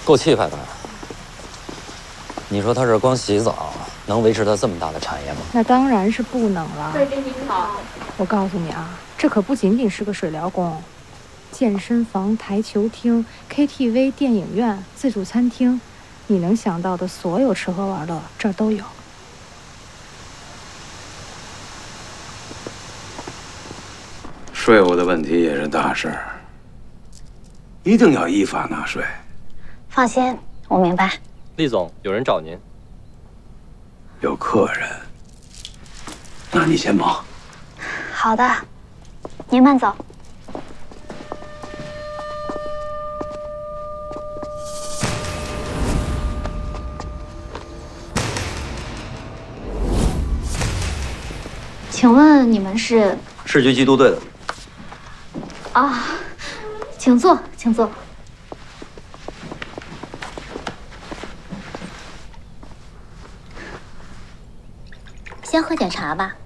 够气派的。你说他这光洗澡能维持他这么大的产业吗？ 那当然是不能了。 贵宾您好， 我告诉你啊，这可不仅仅是个水疗工，健身房、台球厅、KTV、电影院、自助餐厅，你能想到的所有吃喝玩乐这儿都有。 税务的问题也是大事儿，一定要依法纳税。 放心，我明白。 厉总，有人找您。 有客人，那你先忙。 好的，您慢走。请问你们是？ 市局缉毒队的。 啊，请坐，请坐。先喝点茶吧。